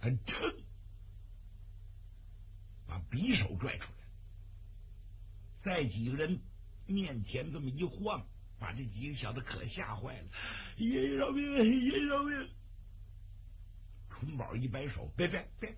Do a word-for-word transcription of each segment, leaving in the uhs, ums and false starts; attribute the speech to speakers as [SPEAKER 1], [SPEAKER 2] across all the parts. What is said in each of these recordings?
[SPEAKER 1] 他噌把匕首拽出来，在几个人面前这么一晃，把这几个小子可吓坏了。爷爷饶命，爷爷饶命！春宝一摆手，别别别！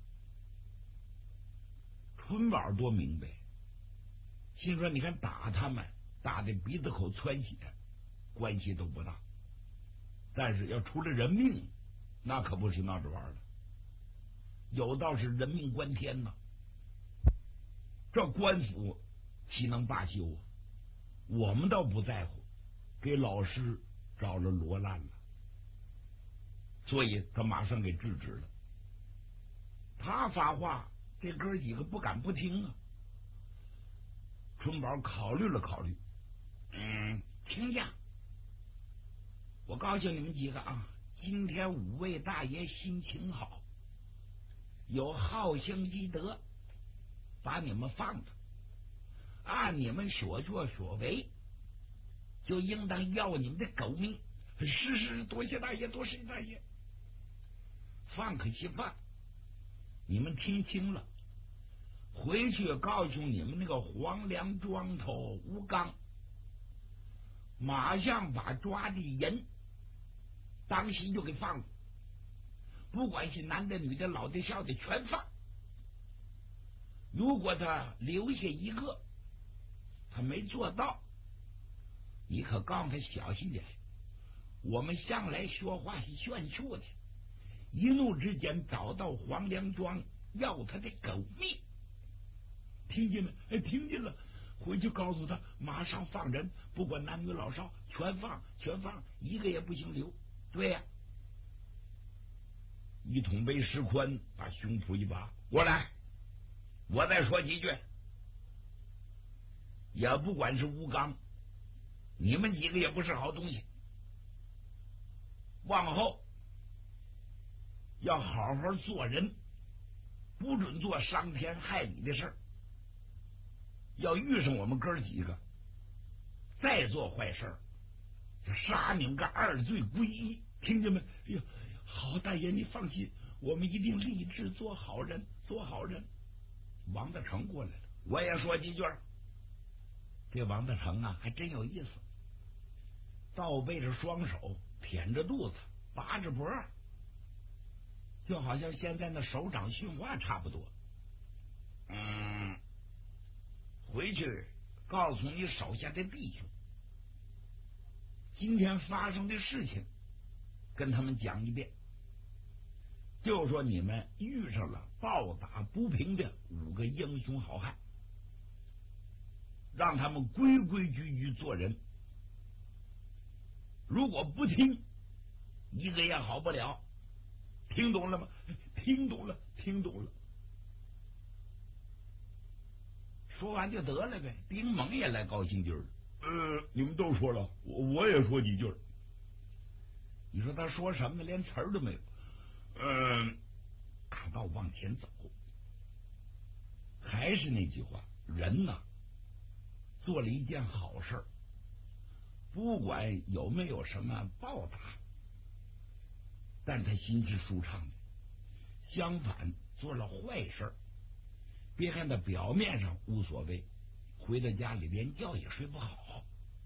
[SPEAKER 1] 春宝多明白，心说你看打他们，打的鼻子口窜血，关系都不大，但是要出了人命，那可不是闹着玩的，有道是人命关天呐。这官府岂能罢休啊？我们倒不在乎，给老师找了罗烂了，所以他马上给制止了。他发话，这哥几个不敢不听啊。春宝考虑了考虑，嗯，听讲，我告诉你们几个啊，今天五位大爷心情好，有好行积德，把你们放了，按你们所作所为，就应当要你们的狗命。是是，多谢大爷，多谢大爷。放可惜放，你们听清了，回去告诉你们那个黄梁庄头吴刚，马上把抓的人当心就给放了，不管是男的女的老的少的全放。如果他留下一个他没做到，你可告诉他小心点，我们向来说话是炫酷的，一怒之间找到黄梁庄要他的狗命。听见没？哎，听见了，回去告诉他马上放人，不管男女老少全放，全放，一个也不行留。对呀、啊，一统被石宽把胸脯一拔，过来，我再说几句。也不管是吴刚，你们几个也不是好东西，往后要好好做人，不准做伤天害理的事儿。要遇上我们哥几个再做坏事儿，就杀你们个二罪归一，听见没？哎呀，好大爷，你放心，我们一定立志做好人，做好人。王大成过来了，我也说几句。这王大成啊，还真有意思，倒背着双手，腆着肚子，拔着脖，就好像现在那首长训话差不多。嗯，回去告诉你手下的弟兄，今天发生的事情跟他们讲一遍，就说你们遇上了暴打不平的五个英雄好汉，让他们规规矩矩做人，如果不听，一个也好不了。听懂了吗？听懂了，听懂了。说完就得了呗。丁蒙也来高兴劲儿，呃，你们都说了，我我也说几句。你说他说什么呢？连词儿都没有。嗯，大道往前走，还是那句话，人呐，做了一件好事，不管有没有什么报答，但他心是舒畅的。相反，做了坏事，别看他表面上无所谓，回到家里连觉也睡不好。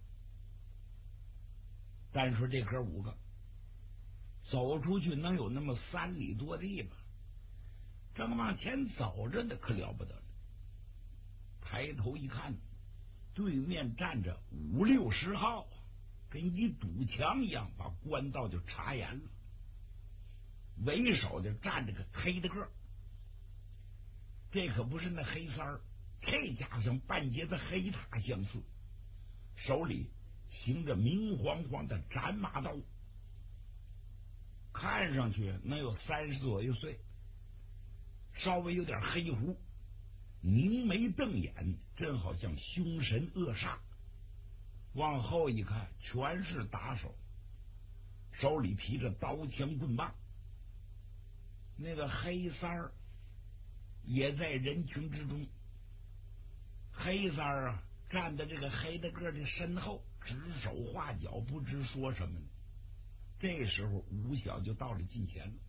[SPEAKER 1] 单说这哥五个走出去能有那么三里多地吧，正往前走着的可了不得了。抬头一看，对面站着五六十号，跟一堵墙一样，把官道就插严了。为首的站着个黑的个，这可不是那黑三儿，这家伙像半截子黑塔相似，手里行着明晃晃的斩马刀，看上去能有三十左右岁，稍微有点黑胡，凝眉瞪眼，真好像凶神恶煞。往后一看，全是打手，手里提着刀枪棍棒。那个黑三儿也在人群之中，黑三儿啊，站在这个黑的个的身后，指手画脚，不知说什么呢。这时候吴晓就到了近前了，